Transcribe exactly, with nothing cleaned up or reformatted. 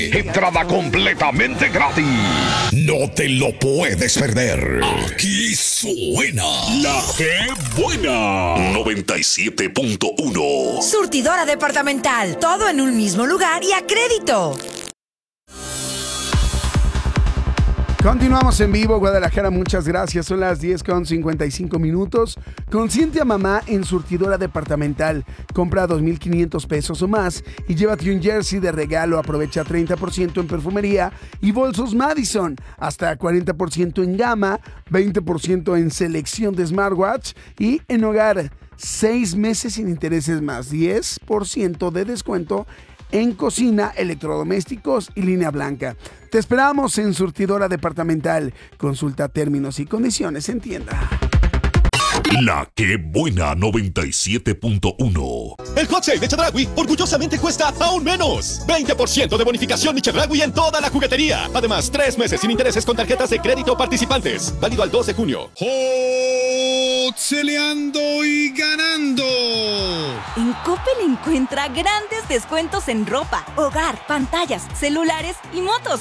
Entrada completamente gratis. No te lo puedes perder. Aquí suena La Que Buena. noventa y siete punto uno. Surtidora departamental. Todo en un mismo lugar y a crédito. Continuamos en vivo, Guadalajara, muchas gracias. Son las diez con cincuenta y cinco minutos. Consiente a mamá en Surtidora Departamental. Compra dos mil quinientos pesos o más y llévate un jersey de regalo. Aprovecha treinta por ciento en perfumería y bolsos Madison. Hasta cuarenta por ciento en gama, veinte por ciento en selección de smartwatch y en hogar. Seis meses sin intereses más, diez por ciento de descuento en cocina, electrodomésticos y línea blanca. Te esperamos en Surtidora Departamental. Consulta términos y condiciones en tienda. La Que Buena noventa y siete punto uno. El hot sale de Chedraui orgullosamente cuesta aún menos. veinte por ciento de bonificación de Chedraui en toda la juguetería. Además, tres meses sin intereses con tarjetas de crédito participantes. Válido al dos de junio. Hot-celeando y ganando. En Coppel encuentra grandes descuentos en ropa, hogar, pantallas, celulares y motos.